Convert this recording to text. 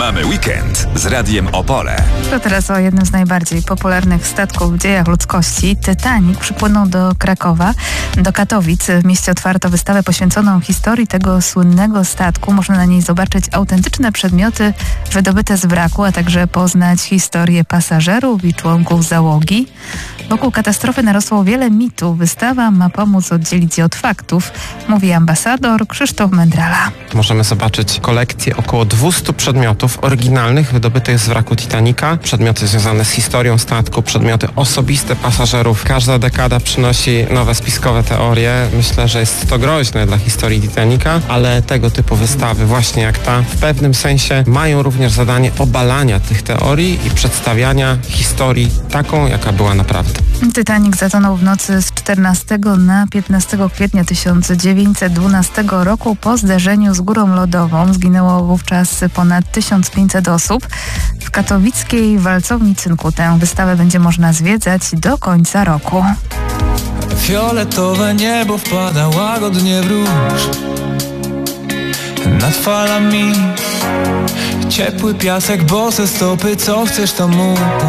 Mamy weekend z Radiem Opole. To teraz o jednym z najbardziej popularnych statków w dziejach ludzkości. Titanic przypłynął do Krakowa, do Katowic. W mieście otwarto wystawę poświęconą historii tego słynnego statku. Można na niej zobaczyć autentyczne przedmioty wydobyte z wraku, a także poznać historię pasażerów i członków załogi. Wokół katastrofy narosło wiele mitów. Wystawa ma pomóc oddzielić je od faktów, mówi ambasador Krzysztof Mędrala. Możemy zobaczyć kolekcję około 200 przedmiotów oryginalnych wydobytych z wraku Titanica. Przedmioty związane z historią statku, przedmioty osobiste pasażerów. Każda dekada przynosi nowe spiskowe teorie. Myślę, że jest to groźne dla historii Titanica, ale tego typu wystawy, właśnie jak ta, w pewnym sensie mają również zadanie obalania tych teorii i przedstawiania historii taką, jaka była naprawdę. Titanic zatonął w nocy z 14 na 15 kwietnia 1912 roku po zderzeniu z górą lodową. Zginęło wówczas ponad 1500 osób. W katowickiej walcowni cynku tę wystawę będzie można zwiedzać do końca roku. Fioletowe niebo wpada łagodnie w róż. Nad falami ciepły piasek, bose stopy, co chcesz to mów.